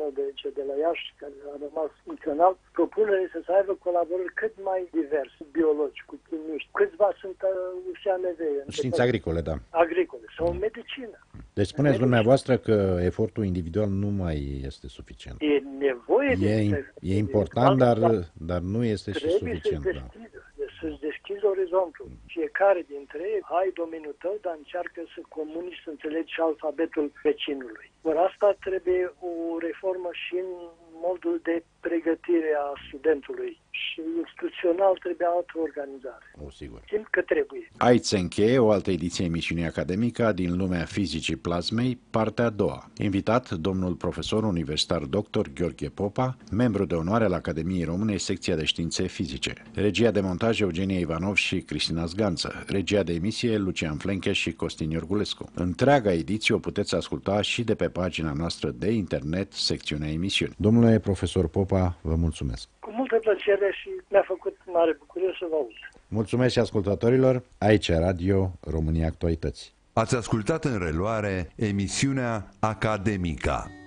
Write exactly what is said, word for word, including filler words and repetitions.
meu de aici, de la Iași, care a rămas funcțional, propunerea este să aibă colaborări cât mai diverse, biologi, cu chimiști. Câțiva sunt uh, U S A M V. Științe agricole, da. Agricole sau mm. medicină. Deci spuneți dumneavoastră că efortul individual nu mai este suficient. E nevoie e, de... E important, dar, dar nu este și suficient. Trebuie să-și deschidă, da. să-și deschidă orizontul. Fiecare dintre ei, ai domeniul tău, dar încearcă să comunici, să înțelegi și alfabetul vecinului. Ori asta trebuie o reformă și în modul de pregătire a studentului și instituțional trebuie altă organizare. O, sigur. Simt că trebuie. Aici se încheie o altă ediție a emisiunii Academica din lumea fizicii plasmei, partea a doua. Invitat domnul profesor universitar doctor Gheorghe Popa, membru de onoare al Academiei Române, secția de științe fizice. Regia de montaj Eugenia Ivanov și Cristina Zganță. Regia de emisie Lucian Flenche și Costin Iorgulescu. Întreaga ediție o puteți asculta și de pe pagina noastră de internet, secțiunea emisiuni. Domnule profesor Popa, vă mulțumesc. Cu multă plăcere și mi-a făcut mare bucurie să vă aud. Mulțumesc și ascultătorilor. Aici Radio România Actualități. Ați ascultat în reluare emisiunea Academica.